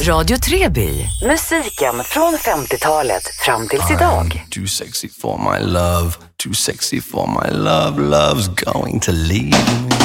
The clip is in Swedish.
Radio Treby. Musiken från 50-talet fram tills idag. Too sexy for my love. Too sexy for my love. Love's going to leave me.